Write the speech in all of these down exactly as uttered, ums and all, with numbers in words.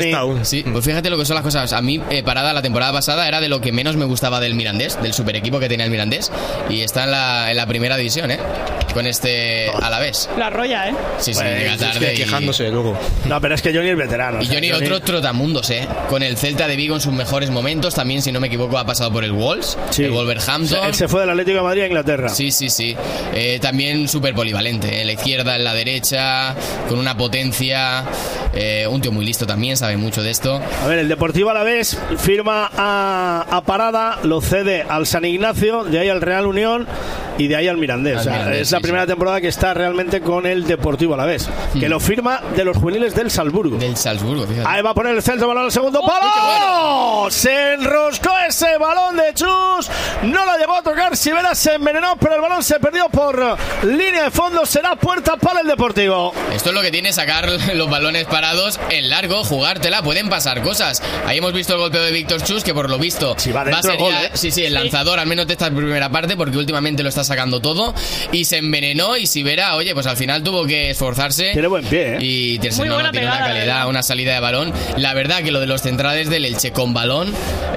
Sí, pues fíjate lo que son las cosas. A mí, eh, Parada la temporada pasada era de lo que menos me gustaba del Mirandés, del super equipo que tenía el Mirandés, y está en la, en la primera división, ¿eh? Con este Alavés. La rolla, ¿eh? Sí, sí, pues, llega tarde. Es que quejándose y... luego. No, pero es que Johnny es veterano. Y Johnny, o sea, Johnny... otro trotamundos, ¿eh? Con el Celta de Vigo en sus mejores momentos. También, si no me equivoco, ha pasado por el Wolves, sí. El Wolverhampton. Él se fue del Atlético de Madrid a Inglaterra. Sí, sí, sí. Eh, también súper polivalente. ¿eh? En la izquierda, en la derecha, con una potencia. Eh, un tío muy listo también, sabe mucho de esto. A ver, el Deportivo Alavés firma a, a Parada, lo cede al San Ignacio, de ahí al Real Unión y de ahí al Mirandés. Al o sea, Mirandés, es la sí, primera sí. temporada que está realmente con el Deportivo Alavés, hmm. que lo firma de los juveniles del Salzburgo. Del Salzburgo, fíjate. Ahí va a poner el centro, balón al segundo palo. Oh, bueno. Se enroscó ese balón de Chus, no lo llegó a tocar Sivera, se envenenó, pero el balón se perdió por línea de fondo. Será puerta para el Deportivo. Esto es lo que tiene sacar los balones parados en largo, jugártela, pueden pasar cosas. Ahí hemos visto el golpeo de Víctor Chus, que por lo visto si va, va a ser gol, ya, ¿eh? sí, sí, el lanzador, al menos de esta primera parte, porque últimamente lo está sacando todo, y se envenenó, y Sivera, oye, pues al final tuvo que esforzarse. Tiene buen pie, ¿eh? Y tiene, no, no, tiene una calidad, una salida de balón. La verdad que lo de los centrales del Elche con balón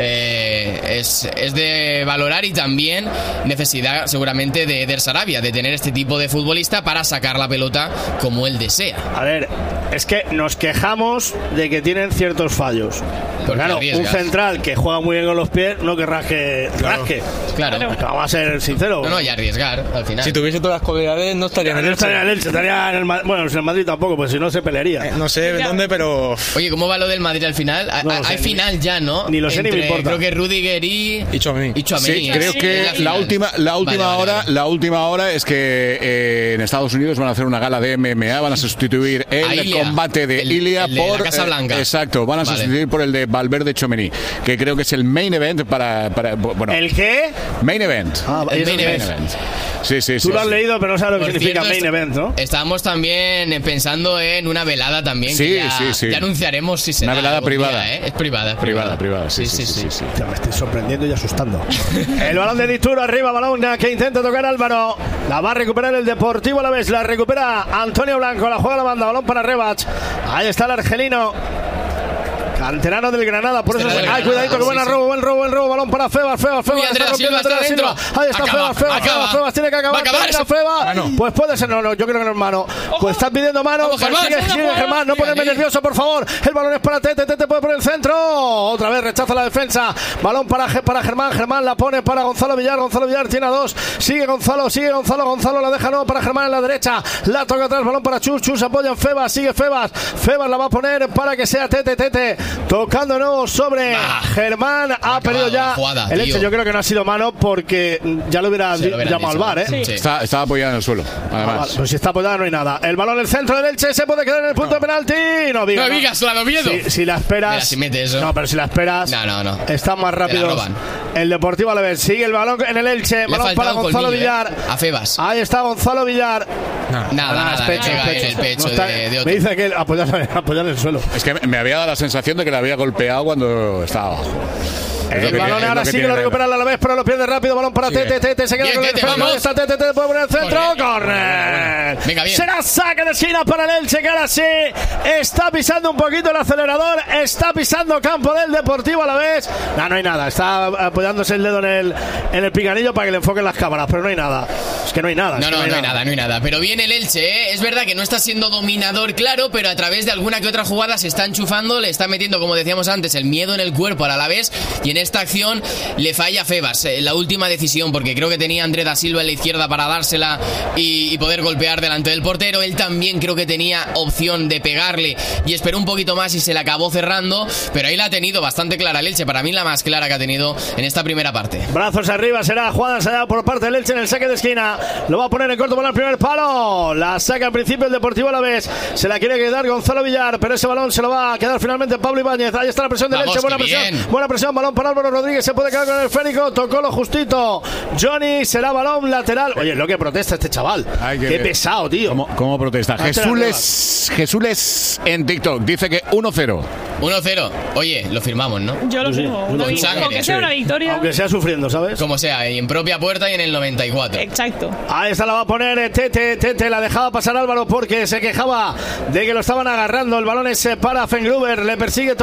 eh, es, es de valorar, y también necesidad seguramente de Eder Sarabia, de tener este tipo de futbolista para sacar la pelota como él desea. A ver, es que nos quejamos de que tienen ciertos fallos. Pues claro, un central que juega muy bien con los pies no querrás que claro. rasque. Claro. Vamos a ser sinceros. No, no, y arriesgar al final. Si tuviese todas las cualidades no estaría en el Elche. No estaría en el Elche, estaría en el Madrid. Bueno, en el Madrid tampoco, pues si no se pelearía. Eh, no sé ya. dónde, pero... Oye, ¿cómo va lo del Madrid al final? No Hay sé, final ya, ¿no? Ni lo sé, Entre, ni me importa. Creo que Rudiger y... Y Tchouaméni. Y Tchouaméni. Sí, creo que la, la última, la última vale, vale, hora, vale. la última hora es que eh, en Estados Unidos van a hacer una gala de M M A, van a sustituir el combate de el, Ilia el de por la Casa Blanca. Eh, exacto, van a vale. sustituir por el de Valverde Tchouaméni, que creo que es el main event para, para bueno. ¿El qué? Main event. Ah, el main event. event. Sí, sí, sí. Tú lo has sí. leído, pero no sabes lo que Por significa cierto, main event, ¿no? Estábamos también pensando en una velada también. Sí, que ya, sí, sí. Ya anunciaremos si será. Una velada privada. Día, ¿eh? Es privada, es privada. privada, privada, sí, sí, sí. sí, sí, sí. Ya me estoy sorprendiendo y asustando. El balón de Dituro arriba, balón que intenta tocar Álvaro. La va a recuperar el Deportivo Alavés. La recupera Antonio Blanco. La juega la banda, balón para Rebach. Ahí está el argelino. Canterano del Granada, por eso se... Ay, cuidadito, que buena sí, robo, sí. buen robo, buen robo, balón para Febas, Febas, Febas, está rompiendo Silva, está Silva. Ahí está acaba, Febas, Febas, Febas, Febas, tiene que acabar, acabar Febas. Pues puede ser, no, no, yo creo que no es mano. Pues están pidiendo mano, Vamos, Germán, sigue, sigue Germán, no ponerme nervioso, por favor. El balón es para Tete, Tete puede poner el centro. Otra vez rechaza la defensa. Balón para, para Germán, Germán la pone para Gonzalo Villar, Gonzalo Villar tiene a dos. Sigue Gonzalo, sigue Gonzalo, Gonzalo la deja no para Germán en la derecha. La toca atrás, balón para Chus, Chus apoya en Febas, sigue Febas. Febas la va a poner para que sea Tete, Tete tocando no sobre ah, Germán, ha acabado, perdido ya jugada, el Elche. Yo creo que no ha sido mano porque ya lo hubiera di- llamado al V A R, ¿eh? Sí. Está, está apoyada en el suelo, además. Ah, vale. Pues si está apoyada no hay nada. El balón en el centro del Elche se puede quedar en el punto no. de penalti. No, Viga, no, Vigas, la Oviedo. Si, si la esperas. Mira, si mete eso. No, pero si la esperas. No, no, no. Está más rápido. El Deportivo Alavés sigue el balón en el Elche. Le balón para Gonzalo colmillo, Villar. Eh, a Febas. Ahí está Gonzalo Villar. No, nada, nada, nada, pecho, pecho, pecho, el pecho no está, de, de otro. Me dice que apoyar, apoyar en el suelo. Es que me había dado la sensación de que le había golpeado cuando estaba abajo. El que balón ahora sí que lo recupera a la vez, pero lo pierde rápido. Balón para sí. Tete, Tete se queda bien, con el centro. Está Tete, Tete puede poner el centro. Corner. Venga, bien. Será saque de esquina para el Elche, que ahora sí está pisando un poquito el acelerador. Está pisando campo del Deportivo Alavés. No, no hay nada. Está apoyándose el dedo en el, en el picanillo para que le enfoquen las cámaras, pero no hay nada. Es que no hay nada. No, no, no, hay, no nada. hay nada, no hay nada. Pero viene el Elche, ¿eh? Es verdad que no está siendo dominador, claro, pero a través de alguna que otra jugada se está enchufando, le está metiendo, como decíamos antes, el miedo en el cuerpo al Alavés, y en esta acción le falla Febas, eh, la última decisión, porque creo que tenía a André da Silva en la izquierda para dársela y, y poder golpear delante del portero. Él también creo que tenía opción de pegarle y esperó un poquito más y se la acabó cerrando, pero ahí la ha tenido bastante clara el Elche, para mí la más clara que ha tenido en esta primera parte. Brazos arriba, será jugada ensayada por parte del Elche en el saque de esquina. Lo va a poner en corto para el primer palo. La saca al principio el Deportivo Alavés. Se la quiere quedar Gonzalo Villar, pero ese balón se lo va a quedar finalmente Pablo Ibáñez. Ahí está la presión del Elche, buena presión. Bien. Buena presión, balón para para Álvaro Rodríguez, se puede quedar con el esférico, tocó lo justito Johnny, será balón lateral. Oye, lo que protesta este chaval. Ay, qué, qué pesado, tío. ¿Cómo, cómo protesta? Jesús Jesús en TikTok dice que uno cero. uno cero. Oye, lo firmamos, ¿no? Yo lo firmo. Con Aunque sangre. sea una victoria. Aunque sea sufriendo, ¿sabes? Como sea, y en propia puerta y en el noventa y cuatro. Exacto. Ahí está, la va a poner Tete. Tete la dejaba pasar Álvaro porque se quejaba de que lo estaban agarrando. El balón es para Fengruber, le persigue